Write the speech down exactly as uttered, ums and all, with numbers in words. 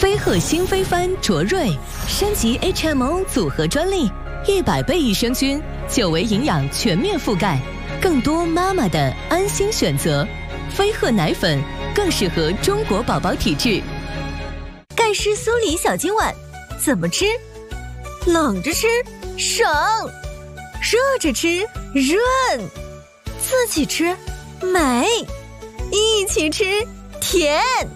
飞鹤新飞帆卓瑞升级 H M O 组合专利，一百倍益生菌，久维营养全面覆盖，更多妈妈的安心选择。飞鹤奶粉更适合中国宝宝体质。 盖世酥梨小金碗怎么吃？冷着吃爽，热着吃润，自己吃美，一起吃甜。